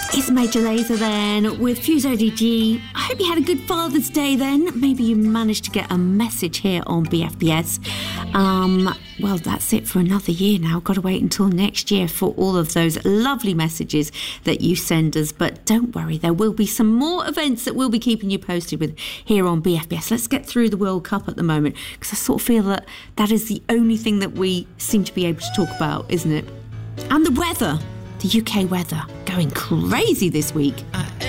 It's Major Lazer then with Fuse ODG. I hope you had a good Father's Day then. Maybe you managed to get a message here on BFBS. Well, that's it for another year now. Got to wait until next year for all of those lovely messages that you send us. But don't worry, there will be some more events that we'll be keeping you posted with here on BFBS. Let's get through the World Cup at the moment, because I sort of feel that that is the only thing that we seem to be able to talk about, isn't it? And the weather. The UK weather going crazy this week.